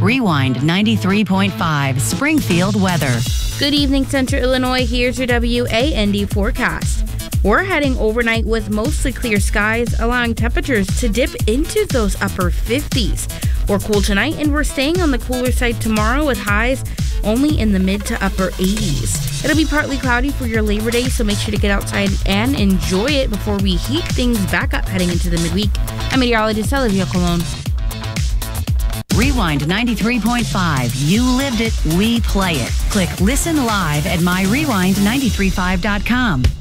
Rewind 93.5 Springfield weather. Good evening, Central Illinois. Here's your WAND forecast. We're heading overnight with mostly clear skies, allowing temperatures to dip into those upper 50s. We're cool tonight, and we're staying on the cooler side tomorrow with highs only in the mid to upper 80s. It'll be partly cloudy for your Labor Day, so make sure to get outside and enjoy it before we heat things back up heading into the midweek. I'm meteorologist Olivia Colon. Rewind 93.5. You lived it, we play it. Click Listen Live at myrewind935.com.